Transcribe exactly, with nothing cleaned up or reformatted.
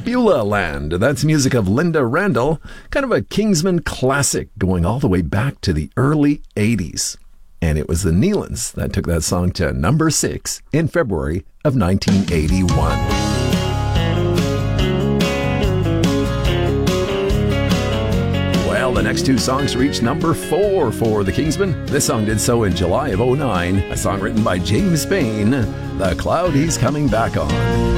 Beulah Land. That's music of Linda Randall, kind of a Kingsman classic going all the way back to the early eighties. And it was the Nealons that took that song to number six in February of nineteen eighty-one. Well, the next two songs reached number four for the Kingsmen. This song did so in July of oh nine, a song written by James Bain, The Cloud He's Coming Back On.